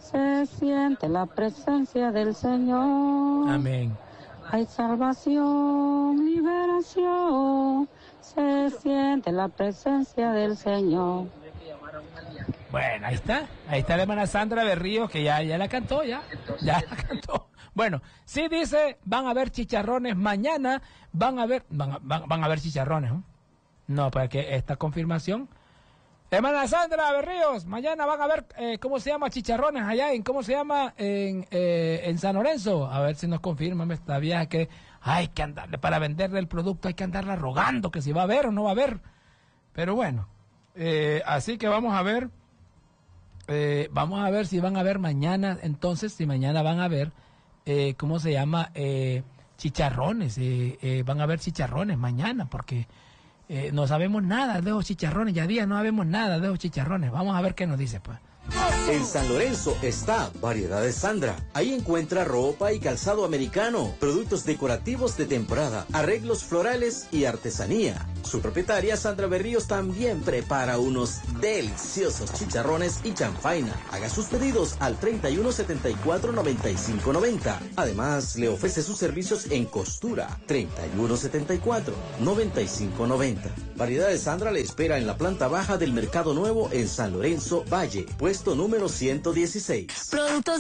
se siente la presencia del Señor. Amén. Hay salvación, liberación, se siente la presencia del Señor. Bueno, ahí está la hermana Sandra Berríos, que ya la cantó, ya la cantó. Bueno, sí dice, van a haber chicharrones mañana, van a haber chicharrones, ¿no? No, porque esta confirmación. Hermana Sandra Berríos, mañana van a haber, ¿cómo se llama? Chicharrones allá ¿cómo se llama? En San Lorenzo. A ver si nos confirman esta vieja que hay que andarle, para venderle el producto hay que andarla rogando que si va a haber o no va a haber. Pero bueno, así que vamos a ver si van a haber mañana, entonces, si mañana van a haber, ¿cómo se llama? Chicharrones, van a haber chicharrones mañana, porque no sabemos nada de los chicharrones, ya día no sabemos nada de los chicharrones. Vamos a ver qué nos dice, pues. En San Lorenzo está Variedades Sandra. Ahí encuentra ropa y calzado americano, productos decorativos de temporada, arreglos florales y artesanía. Su propietaria Sandra Berríos también prepara unos deliciosos chicharrones y chanfaina. Haga sus pedidos al 3174-9590. Además, le ofrece sus servicios en costura. 3174-9590. Variedades Sandra le espera en la planta baja del Mercado Nuevo en San Lorenzo Valle, puesto número 116. Productos